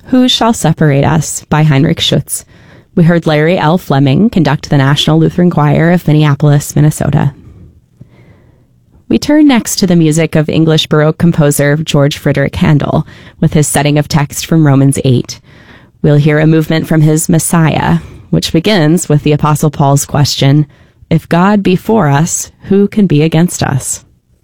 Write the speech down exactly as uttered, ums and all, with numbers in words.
Who Shall Separate Us by Heinrich Schütz. We heard Larry L. Fleming conduct the National Lutheran Choir of Minneapolis, Minnesota. We turn next to the music of English Baroque composer George Frederick Handel, with his setting of text from Romans eight. We'll hear a movement from his Messiah, which begins with the Apostle Paul's question, "If God be for us, who can be against us?"